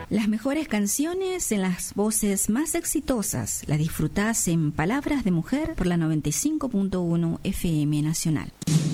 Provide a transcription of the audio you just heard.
Las mejores canciones en las voces más exitosas. Las disfrutás en Palabras de Mujer por la 95.1 FM Nacional.